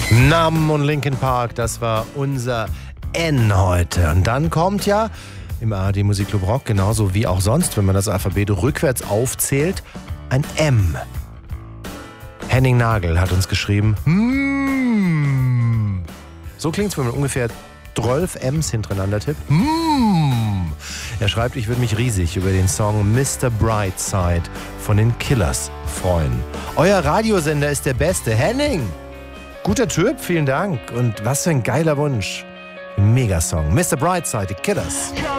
Numb und Linkin Park, das war unser N heute. Und dann kommt ja im ARD Musikclub Rock, genauso wie auch sonst, wenn man das Alphabet rückwärts aufzählt, ein M. Henning Nagel hat uns geschrieben, so klingt's, wenn man ungefähr 12 M's hintereinander tippt. Er schreibt, ich würde mich riesig über den Song Mr. Brightside von den Killers freuen. Euer Radiosender ist der beste. Henning! Guter Typ, vielen Dank. Und was für ein geiler Wunsch. Megasong. Mr. Brightside, die Killers.